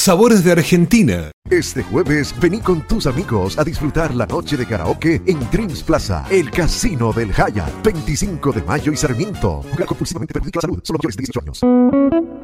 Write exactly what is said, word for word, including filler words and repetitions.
Sabores de Argentina. Este jueves, vení con tus amigos a disfrutar la noche de karaoke en Dreams Plaza, el casino del Hyatt, veinticinco de mayo y Sarmiento. Jugar compulsivamente perjudica la salud, solo mayores de dieciocho años.